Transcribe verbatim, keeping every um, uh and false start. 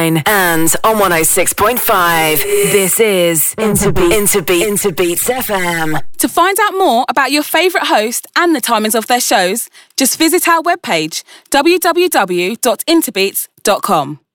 nine and on one oh six point five. This is Interbeat, Interbeat, Interbeats F M. To find out more about your favourite host and the timings of their shows, just visit our webpage, w w w dot interbeats dot com.